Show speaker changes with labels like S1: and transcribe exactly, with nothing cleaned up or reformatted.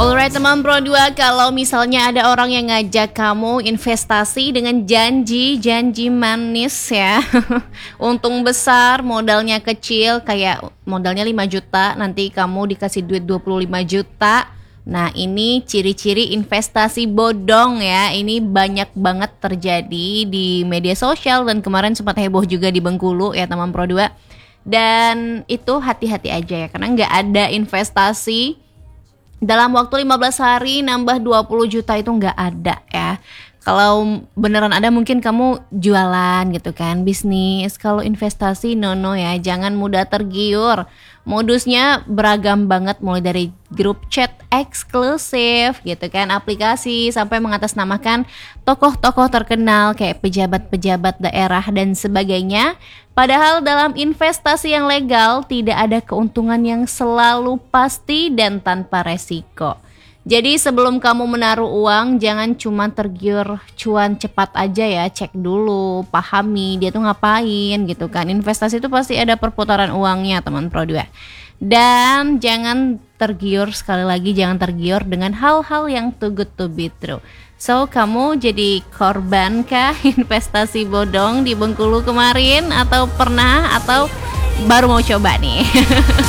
S1: Alright teman Pro dua, kalau misalnya ada orang yang ngajak kamu investasi dengan janji-janji manis ya untung besar, modalnya kecil, kayak modalnya lima juta, nanti kamu dikasih duit dua puluh lima juta. Nah ini ciri-ciri investasi bodong ya. Ini banyak banget terjadi di media sosial dan kemarin sempat heboh juga di Bengkulu ya teman Pro dua. Dan itu hati-hati aja ya, karena nggak ada investasi dalam waktu lima belas hari nambah dua puluh juta itu nggak ada ya. Kalau beneran ada mungkin kamu jualan gitu kan, bisnis. Kalau investasi no no ya, jangan mudah tergiur. Modusnya beragam banget, mulai dari grup chat eksklusif gitu kan, aplikasi, sampai mengatasnamakan tokoh-tokoh terkenal kayak pejabat-pejabat daerah dan sebagainya. Padahal dalam investasi yang legal tidak ada keuntungan yang selalu pasti dan tanpa resiko. Jadi sebelum kamu menaruh uang, jangan cuma tergiur cuan cepat aja ya, cek dulu, pahami dia tuh ngapain gitu kan. Investasi itu pasti ada perputaran uangnya teman Pro dua. Dan jangan tergiur, sekali lagi jangan tergiur dengan hal-hal yang too good to be true. So kamu jadi korban kah investasi bodong di Bengkulu kemarin, atau pernah, atau baru mau coba nih?